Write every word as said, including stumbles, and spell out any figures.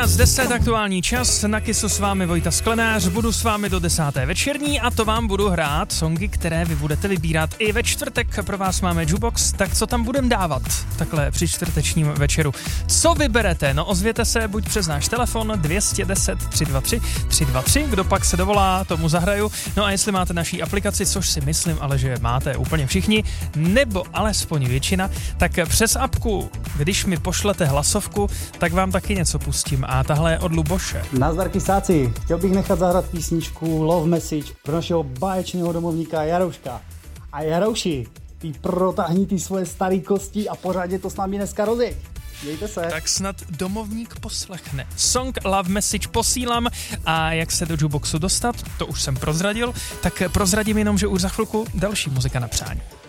Z deset aktuální čas, na Kisu s vámi Vojta Sklenář, budu s vámi do desáté večerní a to vám budu hrát songy, které vy budete vybírat. I ve čtvrtek pro vás máme jukebox, tak co tam budem dávat takhle při čtvrtečním večeru. Co vyberete? No ozvěte se buď přes náš telefon dvě stě deset tři dva tři tři dva tři, kdo pak se dovolá, tomu zahraju. No a jestli máte naší aplikaci, což si myslím, ale že máte úplně všichni, nebo alespoň většina, tak přes apku, když mi pošlete hlasovku, tak vám taky něco pustím. A tahle je od Luboše. Nazdar kysáci, chtěl bych nechat zahrát písničku Love Message pro našeho báječného domovníka Jarouška. A Jarouši, ty protáhni ty svoje starý kosti a pořádně to s námi dneska rozjeď. Mějte se. Tak snad domovník poslechne. Song Love Message posílám a jak se do jukeboxu dostat, to už jsem prozradil, tak prozradím jenom, že už za chvilku další muzika na přání.